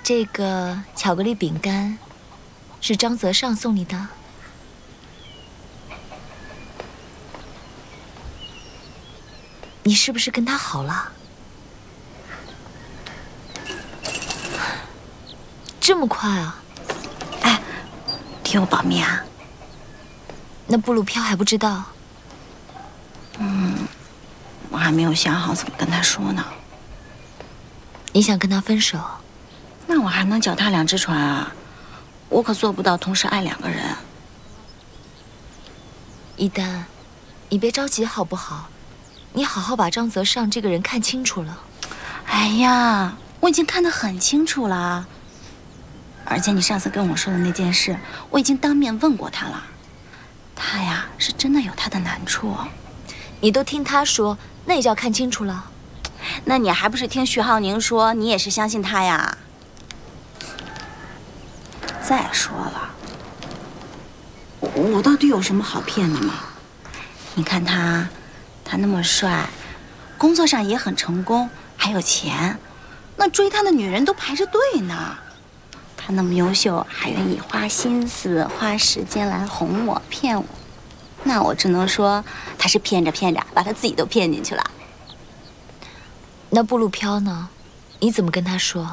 这个巧克力饼干是张泽尚送你的。你是不是跟他好了？这么快啊！ 哎，替我保密啊。 那布鲁飘还不知道？ 我还没有想好怎么跟他说呢。 你想跟他分手？ 那我还能脚踏两只船啊？我可做不到同时爱2个人。 一丹，你别着急好不好？你好好把张泽尚这个人看清楚了。 哎呀，我已经看得很清楚了。而且你上次跟我说的那件事，我已经当面问过他了。他呀，是真的有他的难处。 你都听他说，那也叫看清楚了。 那你还不是听徐浩宁说，你也是相信他呀？再说了，我到底有什么好骗的吗？你看他那么帅，工作上也很成功，还有钱，那追他的女人都排着队呢。他那么优秀，还愿意花心思、花时间来哄我、骗我，那我只能说他是骗着骗着，把他自己都骗进去了。 那布鲁飘呢？你怎么跟他说？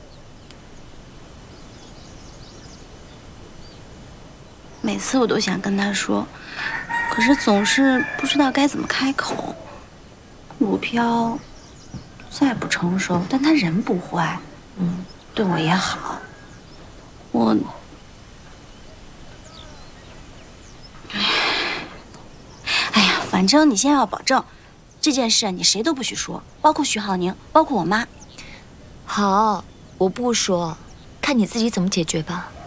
每次我都想跟他说，可是总是不知道该怎么开口。鲁飘再不成熟，但他人不坏，对我也好。哎呀，反正你先要保证，这件事你谁都不许说，包括徐浩宁，包括我妈。 好，我不说，看你自己怎么解决吧。